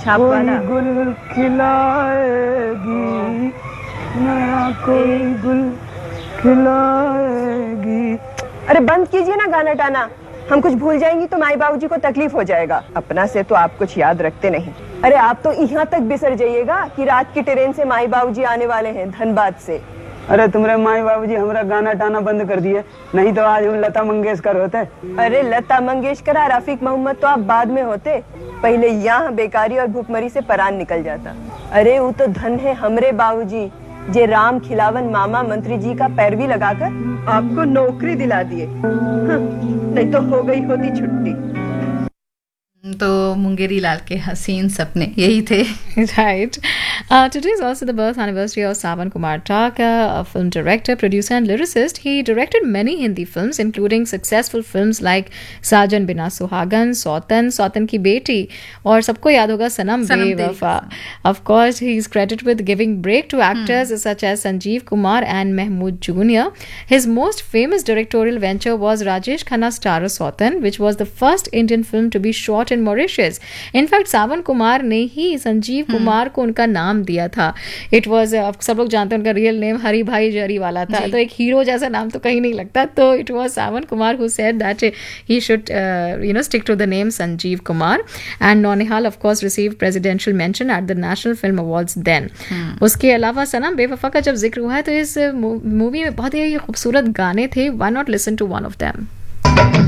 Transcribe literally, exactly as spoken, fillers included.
छाप वाला गुल खिलाएगी, नया कोई गुल खिलाएगी। अरे बंद कीजिए ना गाना टाना, हम कुछ भूल जाएंगी तो माई बाबूजी को तकलीफ हो जाएगा। अपना से तो आप कुछ याद रखते नहीं। अरे आप तो यहाँ तक बिसर जाइएगा कि रात की ट्रेन से माई बाबूजी आने वाले हैं धनबाद से। अरे तुम्हारे माई बाबूजी हमारा गाना टाना बंद कर दिए, नहीं तो आज हम लता मंगेशकर होते। अरे लता मंगेशकर और रफीक मोहम्मद तो आप बाद में होते, पहले यहाँ बेकारी और भूखमरी से परान निकल जाता। अरे वो तो धन है हमरे बाबूजी, जे राम खिलावन मामा मंत्री जी का पैरवी लगाकर आपको नौकरी दिला दिए। नहीं तो हो गई होती छुट्टी। तो मुंगेरी लाल के हसीन सपने यही थे। Right. Uh, today is also the birth anniversary of Sawan Kumar Taka, a film director, producer, and lyricist. He directed many Hindi films, including successful films like Sajan Bina Suhagan, Sautan, Sautan Ki Beti, और सबको याद होगा सनम बेवफा. Of course, he is credited with giving break to actors hmm. such as Sanjeev Kumar and Mahmood Junior His most famous directorial venture was Rajesh Khanna's Tara Sautan, which was the first Indian film to be shot in Mauritius. In fact, सावन कुमार ने ही Sanjeev hmm. Kumar को उनका नाम दिया था. It was, सब लोग जानते हैं उनका रियल नेम हरी भाई जरी वाला था, तो एक हीरो जैसा नाम तो कहीं नहीं लगता. तो it was Sawan Kumar who said that he should you know stick to the name Sanjeev Kumar. And नौनिहाल of course receive presidential mention at the national film awards then. उसके अलावा सनम बेवफा का जब जिक्र हुआ है तो इस मूवी में बहुत ही खूबसूरत गाने थे. Why not listen to one of them.